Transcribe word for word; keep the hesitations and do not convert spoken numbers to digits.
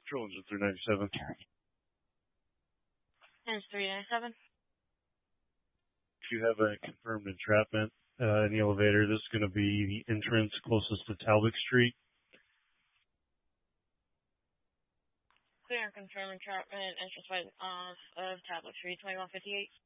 Control engine three ninety-seven. Engine three ninety-seven. If you have a confirmed entrapment uh, in the elevator, this is going to be the entrance closest to Talbot Street. Clear and confirm entrapment, entrance right off of Tablet Street, twenty-one fifty-eight.